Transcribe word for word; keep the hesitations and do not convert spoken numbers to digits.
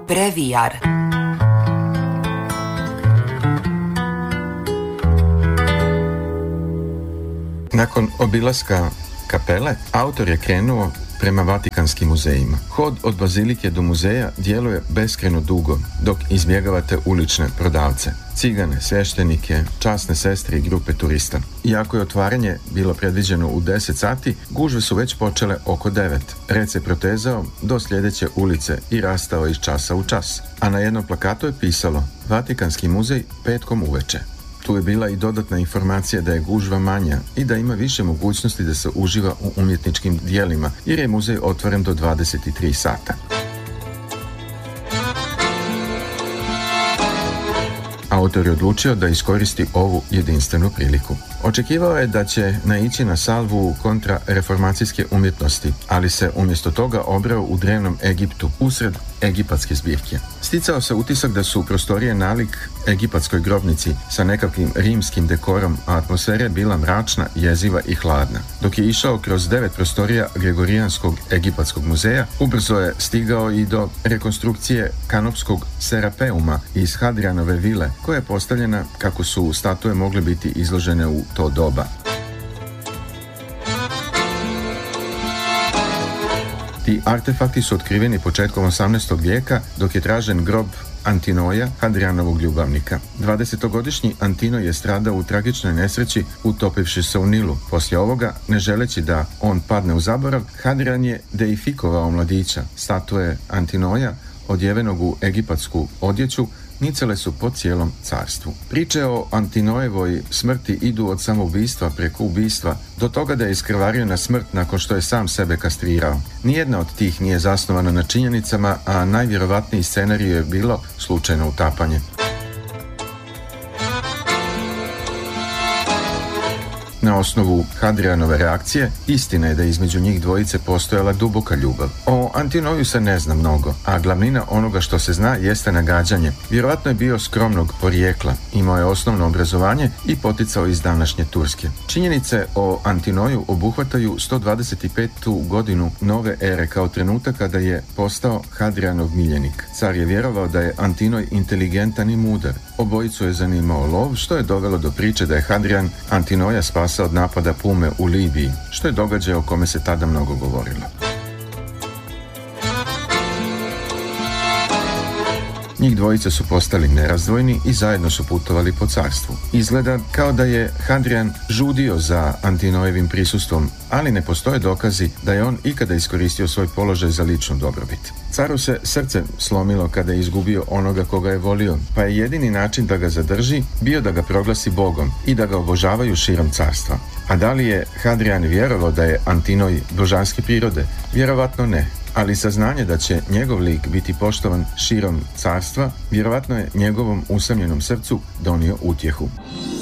Previjar. Nakon obilaska kapele, autor je krenuo prema Vatikanskim muzejima. Hod od bazilike do muzeja djeluje beskrajno dugo, dok izbjegavate ulične prodavce, cigane, sveštenike, časne sestre i grupe turista. Iako je otvaranje bilo predviđeno u deset sati, gužve su već počele oko devet. Red se protezao do sljedeće ulice i rastao iz časa u čas. A na jednom plakatu je pisalo Vatikanski muzej petkom uveče. Tu je bila i dodatna informacija da je gužva manja i da ima više mogućnosti da se uživa u umjetničkim dijelima, jer je muzej otvoren do dvadeset tri sata. Autor je odlučio da iskoristi ovu jedinstvenu priliku. Očekivao je da će naići na salvu kontrareformacijske umjetnosti, ali se umjesto toga obrao u drevnom Egiptu, usred egipatske zbirke. Sticao se utisak da su prostorije nalik egipatskoj grobnici sa nekakvim rimskim dekorom, a atmosfera je bila mračna, jeziva i hladna. Dok je išao kroz devet prostorija Gregorijanskog egipatskog muzeja, ubrzo je stigao i do rekonstrukcije kanopskog Serapeuma iz Hadrianove vile, koja je postavljena kako su statue mogle biti izložene u to doba. Ti artefakti su otkriveni početkom osamnaestog vijeka, dok je tražen grob Antinoja, Hadrianovog ljubavnika. dvadesetogodišnji Antino je stradao u tragičnoj nesreći utopivši se u Nilu. Poslije ovoga, ne želeći da on padne u zaborav, Hadrian je deifikovao mladića. Statue Antinoja, odjevenog u egipatsku odjeću, nicale su po cijelom carstvu. Priče o Antinojevoj smrti idu od samoubistva preko ubistva do toga da je iskrvario na smrt nakon što je sam sebe kastrirao. Nijedna od tih nije zasnovana na činjenicama, a najvjerovatniji scenarij je bilo slučajno utapanje. Na osnovu Hadrianove reakcije, istina je da između njih dvojice postojala duboka ljubav. O Antinoju se ne zna mnogo, a glavnina onoga što se zna jeste nagađanje. Vjerojatno je bio skromnog porijekla, imao je osnovno obrazovanje i poticao iz današnje Turske. Činjenice o Antinoju obuhvataju sto dvadeset petu godinu nove ere kao trenutak kada je postao Hadrianov miljenik. Car je vjerovao da je Antinoj inteligentan i mudar. Obojicu je zanimao lov, što je dovelo do priče da je Hadrian Antinoja spasao od napada Pume u Libiji, što je događaj o kome se tada mnogo govorilo. Njih dvojice su postali nerazdvojni i zajedno su putovali po carstvu. Izgleda kao da je Hadrian žudio za Antinojevim prisustvom, ali ne postoje dokazi da je on ikada iskoristio svoj položaj za ličnu dobrobit. Caru se srce slomilo kada je izgubio onoga koga je volio, pa je jedini način da ga zadrži bio da ga proglasi Bogom i da ga obožavaju širom carstva. A da li je Hadrian vjerovao da je Antinoj božanske prirode? Vjerovatno ne. Ali saznanje da će njegov lik biti poštovan širom carstva, vjerovatno je njegovom usamljenom srcu donio utjehu.